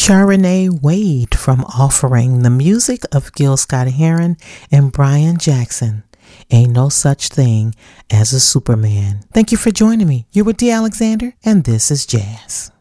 Sharonee Wade from Offering, the music of Gil Scott-Heron and Brian Jackson. Ain't no such thing as a Superman. Thank you for joining me. You're with D. Alexander, and this is Jazz.